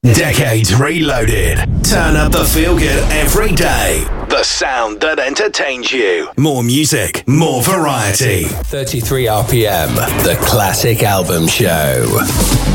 Decades Reloaded. Turn up the feel good every day. The sound that entertains you. More music, more variety. 33 RPM, the Classic Album Show.